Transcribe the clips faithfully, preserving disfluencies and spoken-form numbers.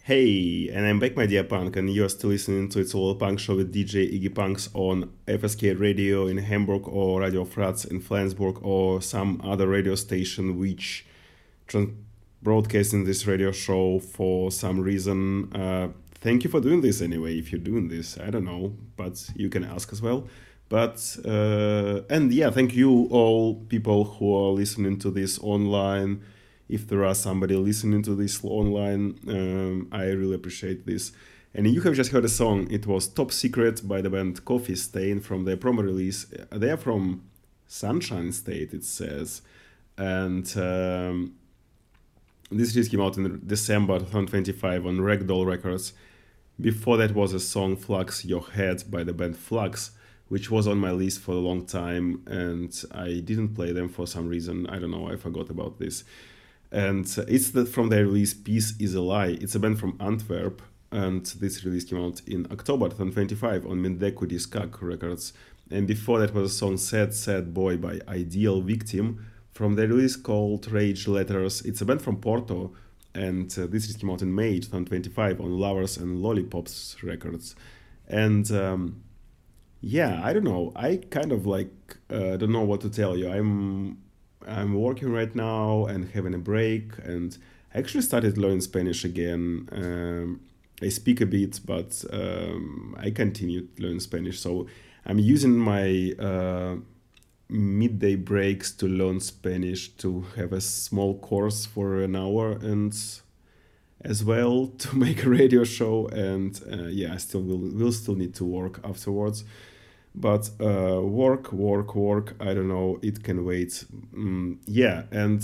Hey, and I'm back, my dear punk, and you're still listening to It's All Punk Show with D J Iggy Punks on F S K Radio in Hamburg or Radio Fratz in Flensburg or some other radio station which tran broadcasting this radio show for some reason. Uh, thank you for doing this anyway. If you're doing this, I don't know, but you can ask as well. But uh, and yeah, thank you all people who are listening to this online. If there are somebody listening to this online, um, I really appreciate this. And you have just heard a song. It was Top Secret by the band Coffee Stain from their promo release. They are from Sunshine State, it says. And um, this release came out in December twenty twenty-five on Ragdoll Records. Before that was a song Flux Your Head by the band Flux, which was on my list for a long time, and I didn't play them for some reason. I don't know, I forgot about this. And it's the, from their release Peace is a Lie. It's a band from Antwerp, and this release came out in October twenty twenty-five on Mendeku Diskak Records. And before that was a song Sad Sad Boy by Ideal Victim from their release called Rage Letters. It's a band from Porto, and uh, this release came out in May twenty twenty-five on Lovers and Lollipops Records. And um, yeah, I don't know. I kind of like uh, don't know what to tell you. I'm I'm working right now and having a break, and I actually started learning Spanish again. Um, I speak a bit, but um, I continued learning Spanish. So I'm using my uh, midday breaks to learn Spanish, to have a small course for an hour, and as well to make a radio show. And uh, yeah, I still will will still need to work afterwards. But uh, work, work, work, I don't know, it can wait. Mm, yeah, and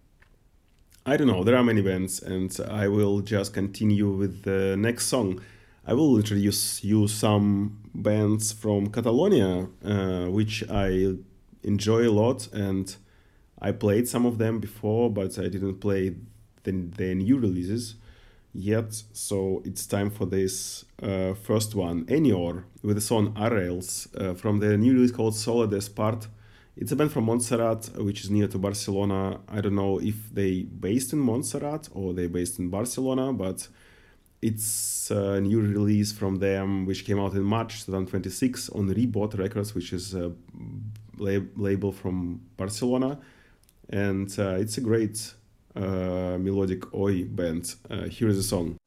I don't know, there are many bands, and I will just continue with the next song. I will introduce you some bands from Catalonia, uh, which I enjoy a lot, and I played some of them before, but I didn't play the, the new releases yet, so it's time for this uh, first one, Enior, with the song Arrails uh, from the new release called Sola Despart. It's a band from Montserrat, which is near to Barcelona. I don't know if they based in Montserrat or they based in Barcelona, but it's a new release from them, which came out in March twenty twenty-six on Rebot Records, which is a lab- label from Barcelona, and uh, it's a great uh, melodic oi band. Uh, here is a song.